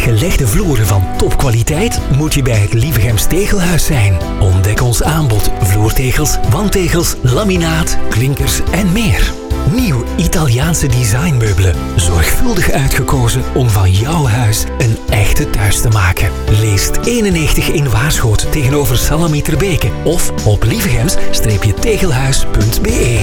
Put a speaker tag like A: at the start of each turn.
A: gelegde vloeren van topkwaliteit moet je bij het Lievegems Tegelhuis zijn. Ontdek ons aanbod vloertegels, wandtegels, laminaat, klinkers en meer. Nieuw Italiaanse designmeubelen. Zorgvuldig uitgekozen om van jouw huis een echte thuis te maken. Leest 91 in Waarschoot tegenover Salamieterbeke of op lievegems-tegelhuis.be.